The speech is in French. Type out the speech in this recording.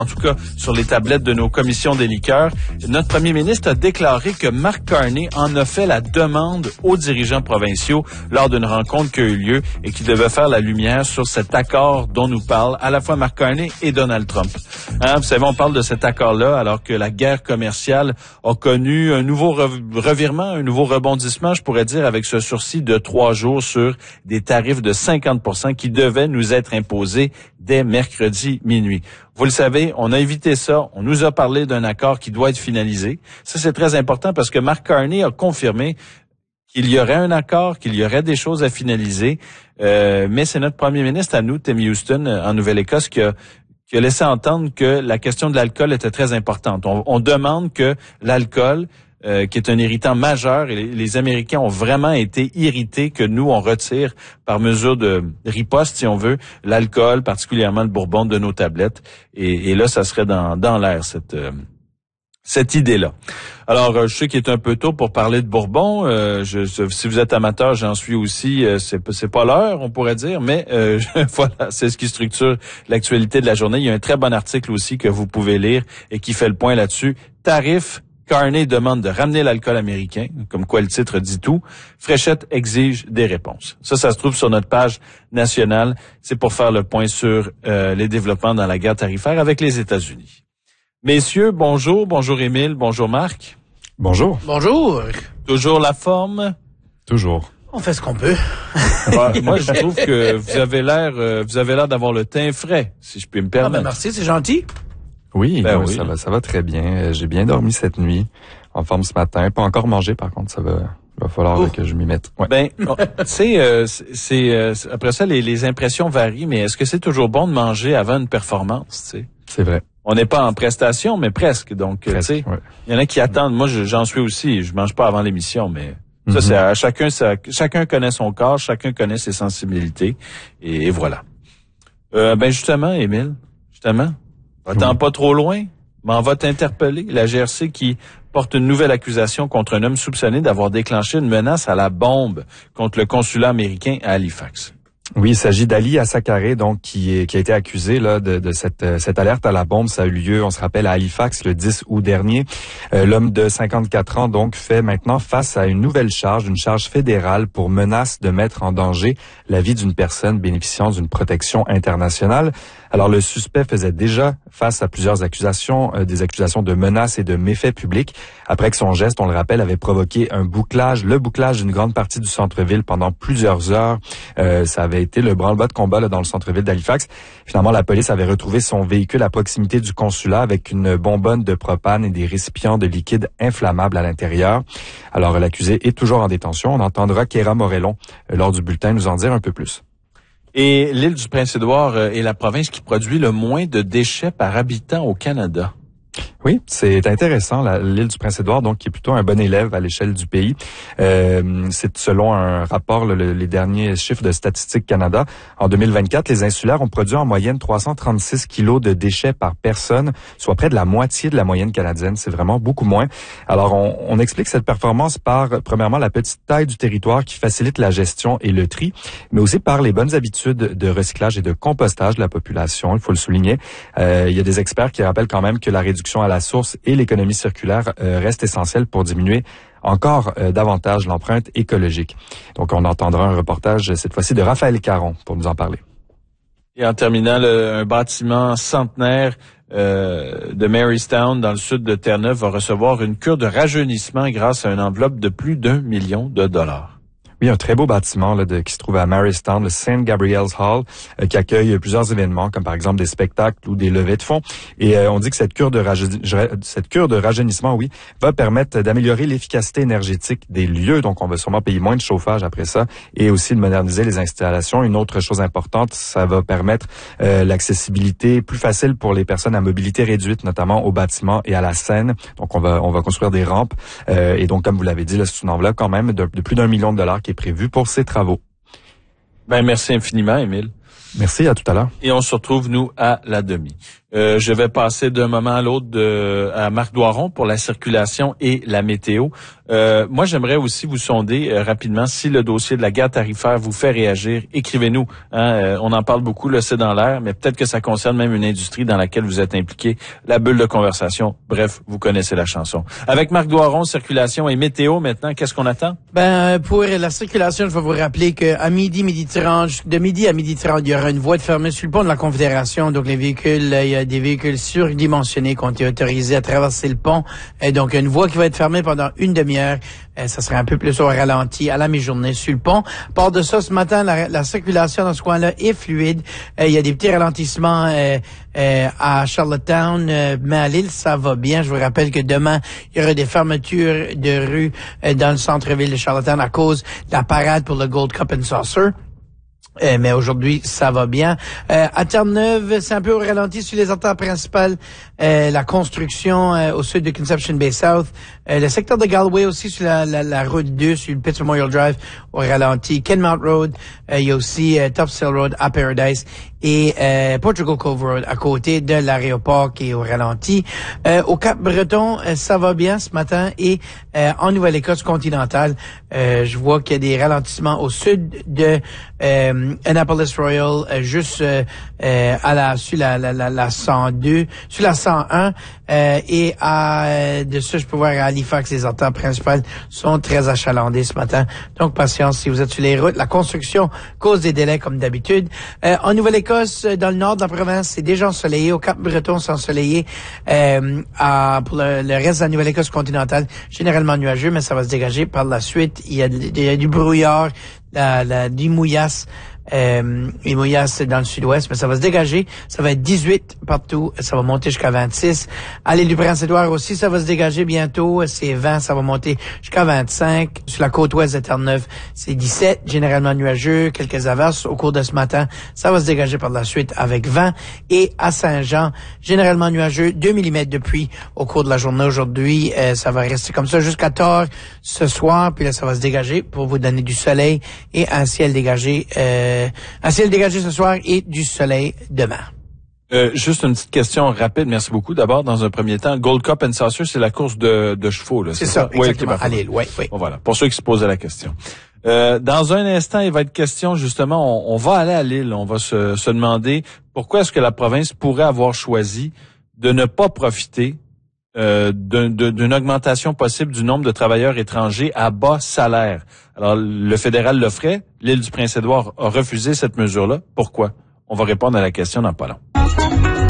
en tout cas sur les tablettes de nos commissions des liqueurs. Notre premier ministre a déclaré que Mark Carney en a fait la demande aux dirigeants provinciaux lors d'une rencontre qui a eu lieu et qui devait faire la lumière sur cet accord dont nous parlent à la fois Mark Carney et Donald Trump. Vous savez, on parle de cet accord-là alors que la guerre commerciale a connu un nouveau revirement, un nouveau rebondissement, je pourrais dire, avec ce sursis de 3 jours sur des tarifs de 50% qui devaient nous être imposés dès mercredi minuit. Vous le savez, on a évité ça. On nous a parlé d'un accord qui doit être finalisé. Ça, c'est très important parce que Mark Carney a confirmé qu'il y aurait un accord, qu'il y aurait des choses à finaliser. Mais c'est notre premier ministre à nous, Tim Houston, en Nouvelle-Écosse, qui a laissé entendre que la question de l'alcool était très importante. On demande que l'alcool, qui est un irritant majeur, et les Américains ont vraiment été irrités que nous, on retire par mesure de riposte, si on veut, l'alcool, particulièrement le bourbon, de nos tablettes. Et là, ça serait dans l'air, cette idée-là. Alors, je sais qu'il est un peu tôt pour parler de bourbon. Si vous êtes amateur, j'en suis aussi. C'est pas l'heure, on pourrait dire, mais voilà, c'est ce qui structure l'actualité de la journée. Il y a un très bon article aussi que vous pouvez lire et qui fait le point là-dessus. Tarifs. Carney demande de ramener l'alcool américain, comme quoi le titre dit tout. Fréchette exige des réponses. Ça se trouve sur notre page nationale. C'est pour faire le point sur les développements dans la guerre tarifaire avec les États-Unis. Messieurs, bonjour. Bonjour Émile. Bonjour Marc. Bonjour. Bonjour. Toujours la forme? Toujours. On fait ce qu'on peut. Moi, je trouve que vous avez l'air d'avoir le teint frais, si je puis me permettre. Merci, c'est gentil. Oui, oui. Ça va très bien. J'ai bien dormi cette nuit, en forme ce matin. Pas encore mangé, par contre, il va falloir que je m'y mette. Ouais. Après ça, les impressions varient, mais est-ce que c'est toujours bon de manger avant une performance, tu sais? C'est vrai. On n'est pas en prestation, mais presque. Donc, tu sais, il y en a qui attendent. Moi, j'en suis aussi. Je mange pas avant l'émission, mais ça, c'est à chacun. Chacun connaît son corps, chacun connaît ses sensibilités, et voilà. Justement, Émile, va-t'en pas trop loin, mais on va t'interpeller. La GRC qui porte une nouvelle accusation contre un homme soupçonné d'avoir déclenché une menace à la bombe contre le consulat américain à Halifax. Oui, il s'agit d'Ali Assakaré, donc qui a été accusé là de cette alerte à la bombe. Ça a eu lieu, on se rappelle, à Halifax le 10 août dernier. L'homme de 54 ans donc fait maintenant face à une nouvelle charge, une charge fédérale pour menace de mettre en danger la vie d'une personne bénéficiant d'une protection internationale. Alors le suspect faisait déjà face à plusieurs accusations, des accusations de menaces et de méfaits publics, après que son geste, on le rappelle, avait provoqué le bouclage d'une grande partie du centre-ville pendant plusieurs heures. Ça avait été le branle-bas de combat là, dans le centre-ville d'Halifax. Finalement, la police avait retrouvé son véhicule à proximité du consulat avec une bonbonne de propane et des récipients de liquide inflammable à l'intérieur. Alors l'accusé est toujours en détention. On entendra Kéra Morellon lors du bulletin nous en dire un peu plus. Et l'île du Prince-Édouard est la province qui produit le moins de déchets par habitant au Canada. Oui, c'est intéressant. L'île du Prince-Édouard, donc, qui est plutôt un bon élève à l'échelle du pays. C'est selon un rapport, les derniers chiffres de Statistique Canada. En 2024, les insulaires ont produit en moyenne 336 kilos de déchets par personne, soit près de la moitié de la moyenne canadienne. C'est vraiment beaucoup moins. Alors, on explique cette performance par, premièrement, la petite taille du territoire qui facilite la gestion et le tri, mais aussi par les bonnes habitudes de recyclage et de compostage de la population. Il faut le souligner. Il y a des experts qui rappellent quand même que la réduction à la source et l'économie circulaire restent essentielles pour diminuer encore davantage l'empreinte écologique. Donc, on entendra un reportage cette fois-ci de Raphaël Caron pour nous en parler. Et en terminant, un bâtiment centenaire de Marystown, dans le sud de Terre-Neuve, va recevoir une cure de rajeunissement grâce à une enveloppe de plus d'1 million de dollars. Oui, un très beau bâtiment là, qui se trouve à Marystown, le St. Gabriel's Hall, qui accueille plusieurs événements, comme par exemple des spectacles ou des levées de fonds. Et on dit que cette cure de rajeunissement, va permettre d'améliorer l'efficacité énergétique des lieux. Donc, on va sûrement payer moins de chauffage après ça, et aussi de moderniser les installations. Une autre chose importante, ça va permettre l'accessibilité plus facile pour les personnes à mobilité réduite, notamment aux bâtiments et à la Seine. Donc, on va construire des rampes. Et donc, comme vous l'avez dit, là, c'est une enveloppe quand même de plus d'1 million de dollars qui est prévu pour ces travaux. Merci infiniment, Émile. Merci, à tout à l'heure. Et on se retrouve, nous, à la demi. Je vais passer d'un moment à l'autre à Marc Doiron pour la circulation et la météo. Moi, j'aimerais aussi vous sonder rapidement si le dossier de la guerre tarifaire vous fait réagir. Écrivez-nous. On en parle beaucoup, là, c'est dans l'air, mais peut-être que ça concerne même une industrie dans laquelle vous êtes impliqué. La bulle de conversation. Bref, vous connaissez la chanson. Avec Marc Doiron, circulation et météo, maintenant, qu'est-ce qu'on attend? Pour la circulation, je vais vous rappeler qu'à midi 30, de midi à midi 30, il y aura une voie de fermée sur le pont de la Confédération. Donc, les véhicules, il y a des véhicules surdimensionnés qui ont été autorisés à traverser le pont. Donc, une voie qui va être fermée pendant une demi-heure. Ça sera un peu plus au ralenti à la mi-journée sur le pont. À part de ça, ce matin, la circulation dans ce coin-là est fluide. Il y a des petits ralentissements à Charlottetown, mais à Lille, ça va bien. Je vous rappelle que demain, il y aura des fermetures de rues dans le centre-ville de Charlottetown à cause de la parade pour le Gold Cup and Saucer. Mais aujourd'hui, ça va bien. À Terre-Neuve, c'est un peu au ralenti sur les artères principales. La construction au sud de Conception Bay South. Le secteur de Galway aussi sur la route 2, sur le Pitts Memorial Drive, au ralenti. Kenmount Road, il y a aussi Topsail Road à Paradise et Portugal Cove Road à côté de l'aéroport qui est au ralenti. Au Cap-Breton, ça va bien ce matin et en Nouvelle-Écosse continentale, je vois qu'il y a des ralentissements au sud de Annapolis Royal, juste sur la 102, sur la 101 et de ça je peux voir à Halifax les artères principales sont très achalandées ce matin. Donc patience si vous êtes sur les routes. La construction cause des délais comme d'habitude. En Nouvelle-Écosse, dans le nord de la province, c'est déjà ensoleillé. Au Cap-Breton, c'est ensoleillé. Pour le reste de la Nouvelle-Écosse continentale, généralement nuageux, mais ça va se dégager par la suite. Il y a du brouillard, du mouillasse. Les mouillasses, c'est dans le sud-ouest, mais ça va se dégager. Ça va être 18 partout. Ça va monter jusqu'à 26. À l'île du Prince-Édouard aussi, ça va se dégager bientôt. C'est 20, ça va monter jusqu'à 25. Sur la côte ouest de Terre-Neuve, c'est 17, généralement nuageux. Quelques averses au cours de ce matin. Ça va se dégager par la suite avec 20. Et à Saint-Jean, généralement nuageux, 2 mm de pluie au cours de la journée aujourd'hui. Ça va rester comme ça jusqu'à tard ce soir. Puis là, ça va se dégager pour vous donner du soleil et un ciel dégagé ce soir et du soleil demain. Juste une petite question rapide, merci beaucoup. D'abord, dans un premier temps, Gold Cup and Saucer, c'est la course de chevaux, là. C'est ça, exactement. À Lille, oui. Bon, voilà. Pour ceux qui se posaient la question. Dans un instant, il va être question, justement, on va aller à Lille. On va se demander pourquoi est-ce que la province pourrait avoir choisi de ne pas profiter d'une augmentation possible du nombre de travailleurs étrangers à bas salaire. Alors, le fédéral le ferait. L'île du Prince-Édouard a refusé cette mesure-là. Pourquoi? On va répondre à la question dans pas long.